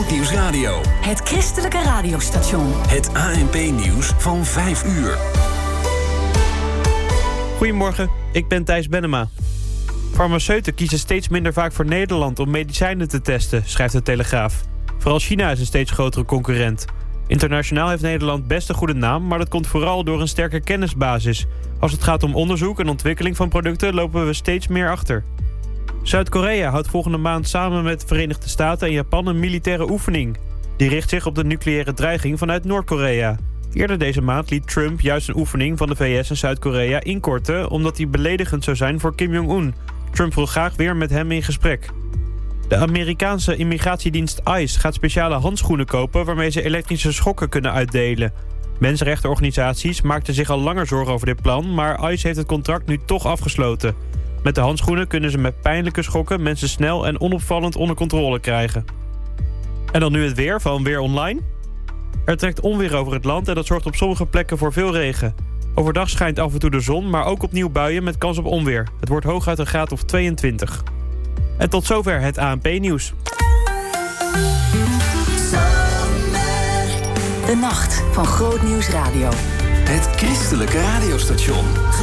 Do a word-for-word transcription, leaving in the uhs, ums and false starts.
Grootnieuws Radio. Het christelijke radiostation. Het A N P-nieuws van vijf uur. Goedemorgen, ik ben Thijs Bennema. Farmaceuten kiezen steeds minder vaak voor Nederland om medicijnen te testen, schrijft de Telegraaf. Vooral China is een steeds grotere concurrent. Internationaal heeft Nederland best een goede naam, maar dat komt vooral door een sterke kennisbasis. Als het gaat om onderzoek en ontwikkeling van producten lopen we steeds meer achter. Zuid-Korea houdt volgende maand samen met de Verenigde Staten en Japan een militaire oefening. Die richt zich op de nucleaire dreiging vanuit Noord-Korea. Eerder deze maand liet Trump juist een oefening van de V S en Zuid-Korea inkorten omdat die beledigend zou zijn voor Kim Jong-un. Trump wil graag weer met hem in gesprek. De Amerikaanse immigratiedienst ICE gaat speciale handschoenen kopen waarmee ze elektrische schokken kunnen uitdelen. Mensenrechtenorganisaties maakten zich al langer zorgen over dit plan, maar ICE heeft het contract nu toch afgesloten. Met de handschoenen kunnen ze met pijnlijke schokken mensen snel en onopvallend onder controle krijgen. En dan nu het weer van Weer Online. Er trekt onweer over het land en dat zorgt op sommige plekken voor veel regen. Overdag schijnt af en toe de zon, maar ook opnieuw buien met kans op onweer. Het wordt hooguit een graad of tweeëntwintig. En tot zover het A N P-nieuws. De nacht van Grootnieuws Radio. Het christelijke radiostation.